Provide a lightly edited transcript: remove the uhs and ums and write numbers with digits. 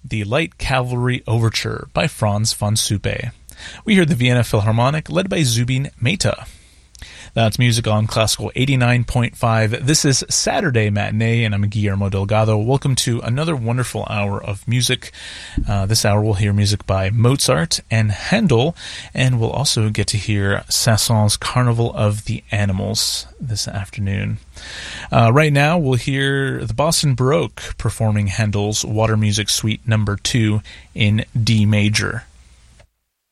the Light Cavalry Overture by Franz von Suppe. We heard the Vienna Philharmonic led by Zubin Mehta. That's music on Classical 89.5. This is Saturday Matinee, and I'm Guillermo Delgado. Welcome to another wonderful hour of music. This hour we'll hear music by Mozart and Handel, and we'll also get to hear Saint-Saëns' Carnival of the Animals this afternoon. Right now we'll hear the Boston Baroque performing Handel's Water Music Suite No. 2 in D major.